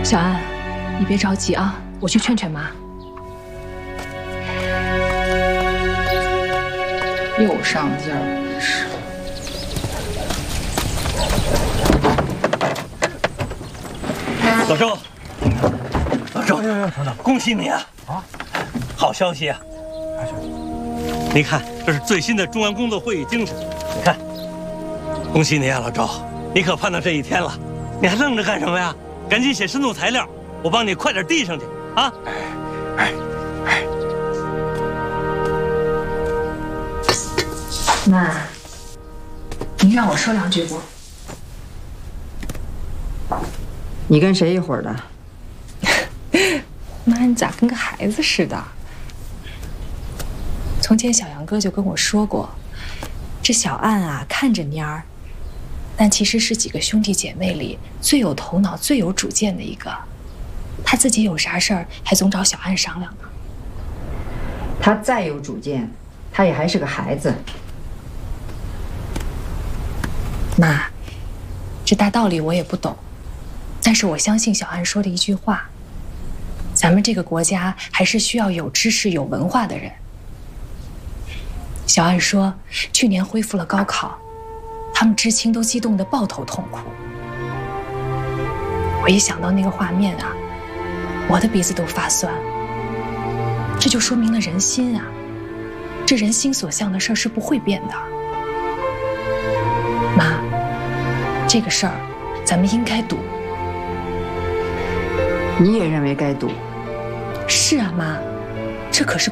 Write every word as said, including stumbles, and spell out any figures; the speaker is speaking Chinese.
小安，你别着急啊，我去劝劝妈。 又上劲儿是。 老周，老周，恭喜你啊！啊，好消息啊！啥消息？你看，这是最新的中央工作会议精神。你看，恭喜你啊，老周，你可盼到这一天了。你还愣着干什么呀？赶紧写申诉材料，我帮你快点递上去啊！哎哎哎！ 妈，您让我说两句不？ 你跟谁一伙的？ 妈，你咋跟个孩子似的？从前小杨哥就跟我说过，这小安啊，看着蔫儿，但其实是几个兄弟姐妹里最有头脑、最有主见的一个。他自己有啥事儿，还总找小安商量呢。 他再有主见，他也还是个孩子。 妈，这大道理我也不懂，但是我相信小安说的一句话：咱们这个国家还是需要有知识、有文化的人。小安说，去年恢复了高考，他们知青都激动得抱头痛哭。我一想到那个画面啊，我的鼻子都发酸。这就说明了人心啊，这人心所向的事儿是不会变的。妈，这个事儿咱们应该赌。 你也认为该赌？ 是啊，妈，这可是